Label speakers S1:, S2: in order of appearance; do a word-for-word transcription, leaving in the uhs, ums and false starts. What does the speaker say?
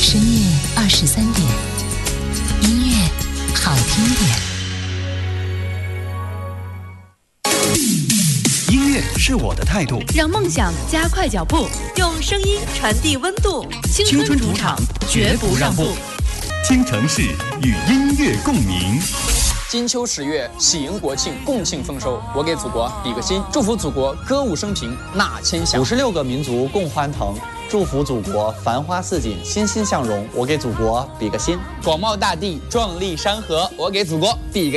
S1: 深夜二十三点，音乐好听点。
S2: 音乐是我的态度，
S3: 让梦想加快脚步，用声音传递温度。青春主场，绝不让步。
S2: 京城市与音乐共鸣。
S4: 金秋十月，喜迎国庆，共庆丰收。我给祖国比个心，祝福祖国歌舞升平，纳千祥。
S5: 五十六个民族共欢腾，祝福祖国繁花似锦，欣欣向荣。我给祖国比个心。
S4: 广袤大地，壮丽山河，我给祖国比个